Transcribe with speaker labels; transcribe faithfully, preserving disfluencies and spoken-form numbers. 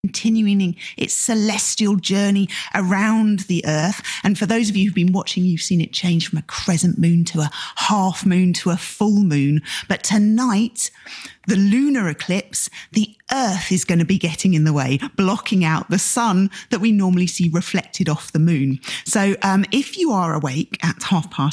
Speaker 1: continuing its celestial journey around the Earth. And for those of you who've been watching, you've seen it change from a crescent moon to a half moon to a full moon. But tonight, the lunar eclipse, the Earth is going to be getting in the way, blocking out the sun that we normally see reflected off the moon. So um, if you are awake at half past